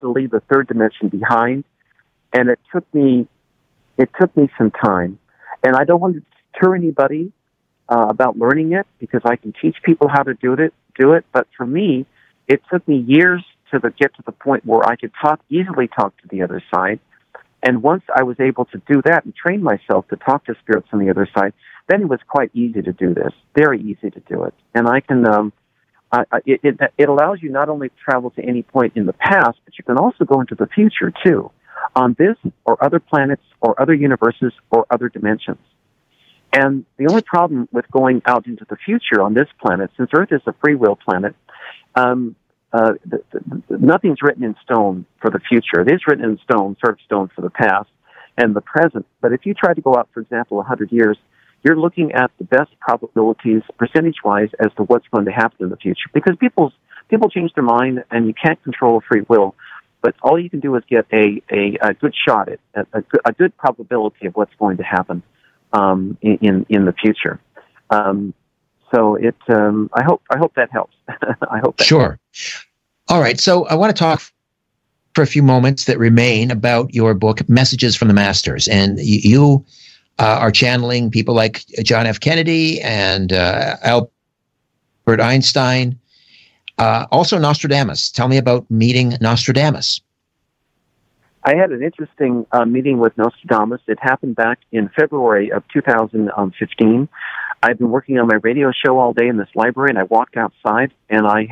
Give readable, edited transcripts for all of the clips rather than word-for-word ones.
to leave the third dimension behind, and it took me some time. And I don't want to deter anybody about learning it, because I can teach people how to do it. But for me, it took me years to get to the point where I could easily talk to the other side. And once I was able to do that and train myself to talk to spirits on the other side, then it was quite easy to do this, very easy to do it. And I can, it allows you not only to travel to any point in the past, but you can also go into the future too, on this or other planets or other universes or other dimensions. And the only problem with going out into the future on this planet, since Earth is a free will planet, nothing's written in stone for the future. It is written in stone, sort of stone for the past and the present. But if you try to go out, for example, 100 years, you're looking at the best probabilities, percentage-wise, as to what's going to happen in the future. Because people change their mind, and you can't control free will. But all you can do is get a good shot at a good probability of what's going to happen in the future. So I hope that helps. I hope that Sure. Helps. All right. So I want to talk for a few moments that remain about your book, Messages from the Masters. And you are channeling people like John F. Kennedy and Albert Einstein, also Nostradamus. Tell me about meeting Nostradamus. I had an interesting meeting with Nostradamus. It happened back in February of 2015. I've been working on my radio show all day in this library, and I walked outside, and I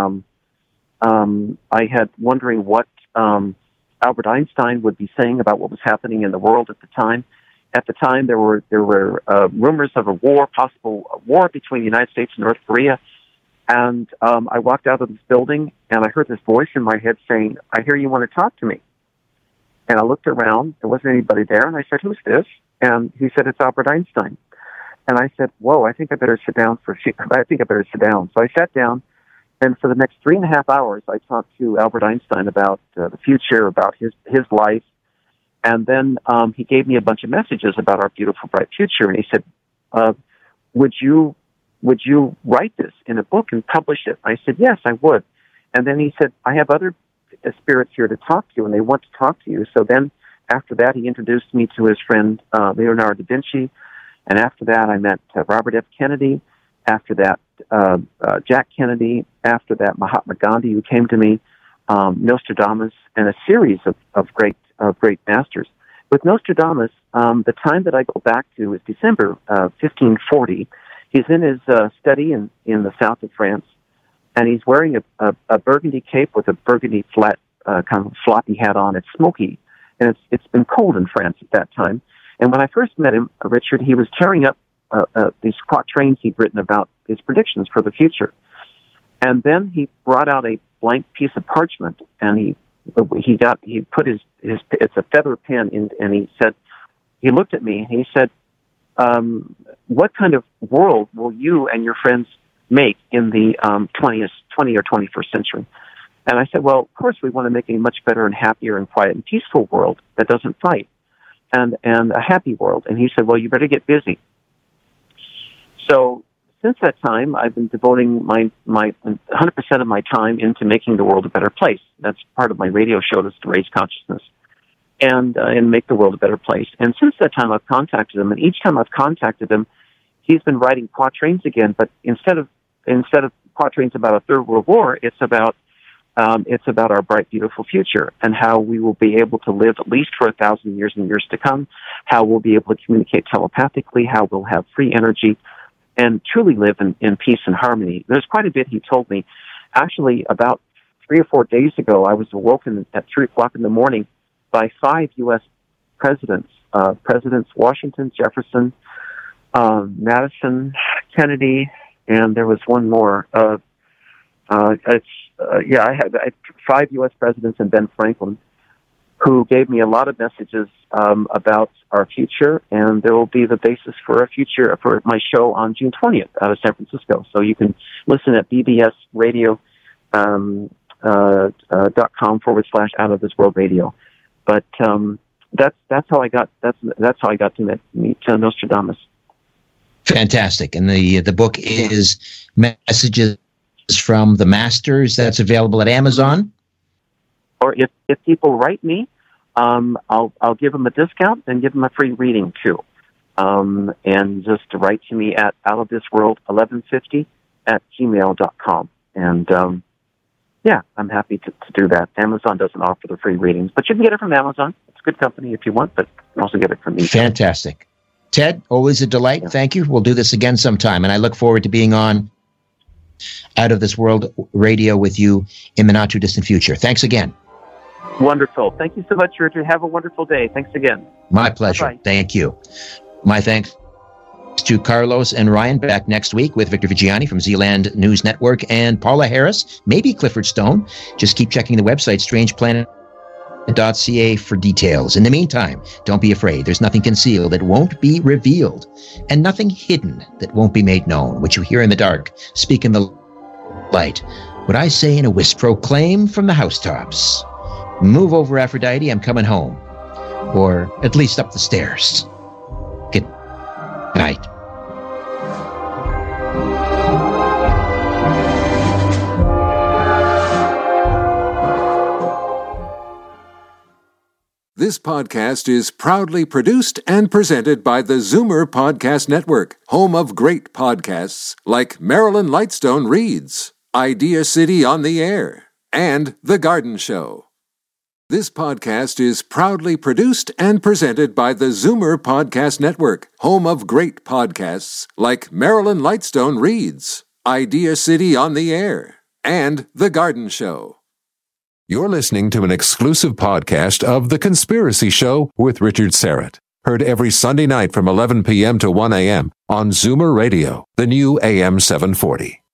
had wondering what Albert Einstein would be saying about what was happening in the world at the time. At the time, there were rumors of a possible war between the United States and North Korea. And I walked out of this building, and I heard this voice in my head saying, "I hear you want to talk to me." And I looked around. There wasn't anybody there. And I said, "Who's this?" And he said, "It's Albert Einstein." And I said, "Whoa, I think I better sit down So I sat down, and for the next 3.5 hours, I talked to Albert Einstein about the future, about his life. And then he gave me a bunch of messages about our beautiful, bright future. And he said, would you write this in a book and publish it? I said, yes, I would. And then he said, I have other spirits here to talk to, and they want to talk to you. So then after that, he introduced me to his friend Leonardo da Vinci. And after that, I met Robert F. Kennedy. After that, Jack Kennedy. After that, Mahatma Gandhi, who came to me, Nostradamus, and a series of great masters. With Nostradamus, the time that I go back to is December 1540. He's in his study in the south of France, and he's wearing a burgundy cape with a burgundy flat kind of floppy hat on. It's smoky, and it's been cold in France at that time. And when I first met him, Richard, he was tearing up these quatrains he'd written about his predictions for the future. And then he brought out a blank piece of parchment, and he put his it's a feather pen in, and he looked at me and he said, what kind of world will you and your friends make in the 20th or 21st century? And I said, well, of course we want to make a much better and happier and quiet and peaceful world that doesn't fight, and a happy world. And he said, well, you better get busy. So since that time, I've been devoting my 100% of my time into making the world a better place. That's part of my radio show, that's to raise consciousness and make the world a better place. And since that time, I've contacted him, and each time I've contacted him, he's been writing quatrains again. But instead of quatrains about a third world war, it's about our bright, beautiful future and how we will be able to live at least for 1,000 years and years to come. How we'll be able to communicate telepathically. How we'll have free energy and truly live in peace and harmony. There's quite a bit he told me. Actually, about 3 or 4 days ago, I was awoken at 3 o'clock in the morning by 5 U.S. presidents. Presidents Washington, Jefferson, Madison, Kennedy, and there was one more. I had 5 U.S. presidents and Ben Franklin, who gave me a lot of messages about our future, and there will be the basis for a future for my show on June 20th out of San Francisco. So you can listen at bbsradio.com / Out of This World Radio. But that's how I got to meet Nostradamus. Fantastic, and the book is Messages from the Masters. That's available at Amazon. or if people write me, I'll give them a discount and give them a free reading too. And just to write to me at outofthisworld1150@gmail.com. And yeah, I'm happy to do that. Amazon doesn't offer the free readings, but you can get it from Amazon. It's a good company if you want, but you can also get it from me. Fantastic. Ted, always a delight. Yeah. Thank you. We'll do this again sometime, and I look forward to being on Out of This World Radio with you in the not-too-distant future. Thanks again. Wonderful. Thank you so much, Richard. Have a wonderful day. Thanks again. My pleasure. Bye-bye. Thank you. My thanks to Carlos and Ryan, back next week with Victor Vigiani from Zealand News Network and Paula Harris, maybe Clifford Stone. Just keep checking the website, strangeplanet.ca, for details. In the meantime, don't be afraid. There's nothing concealed that won't be revealed, and nothing hidden that won't be made known. What you hear in the dark, speak in the light. What I say in a whisper, proclaim from the housetops. Move over, Aphrodite, I'm coming home. Or at least up the stairs. Good night. This podcast is proudly produced and presented by the Zoomer Podcast Network, home of great podcasts like Marilyn Lightstone Reads, Idea City on the Air, and The Garden Show. This podcast is proudly produced and presented by the Zoomer Podcast Network, home of great podcasts like Marilyn Lightstone Reads, Idea City on the Air, and The Garden Show. You're listening to an exclusive podcast of The Conspiracy Show with Richard Syrett. Heard every Sunday night from 11 p.m. to 1 a.m. on Zoomer Radio, the new AM 740.